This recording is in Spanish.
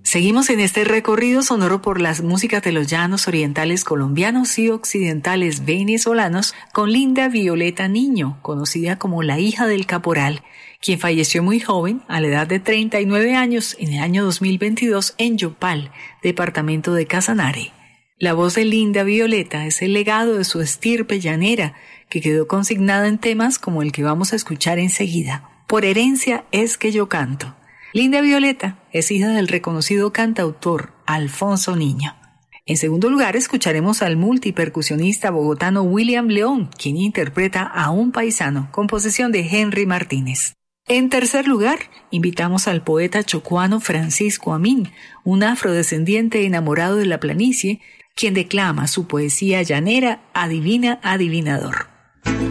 Seguimos en este recorrido sonoro por las músicas de los llanos orientales colombianos y occidentales venezolanos con Linda Violeta Niño, conocida como la hija del caporal, quien falleció muy joven, a la edad de 39 años, en el año 2022 en Yopal, departamento de Casanare. La voz de Linda Violeta es el legado de su estirpe llanera, que quedó consignada en temas como el que vamos a escuchar enseguida. Por herencia es que yo canto. Linda Violeta es hija del reconocido cantautor Alfonso Niño. En segundo lugar, escucharemos al multipercusionista bogotano William León, quien interpreta a Un paisano, composición de Henry Martínez. En tercer lugar, invitamos al poeta chocuano Francisco Amín, un afrodescendiente enamorado de la planicie, quien declama su poesía llanera Adivina Adivinador.